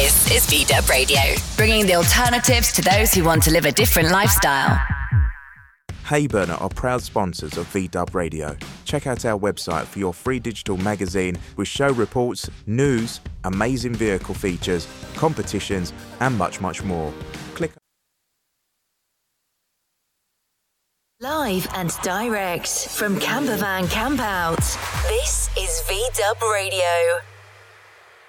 This is VDub Radio, bringing the alternatives to those who want to live a different lifestyle. Hayburner are proud sponsors of VDub Radio. Check out our website for your free digital magazine with show reports, news, amazing vehicle features, competitions, and much, much more. Click. Live and direct from Campervan Campout. This is VDub Radio.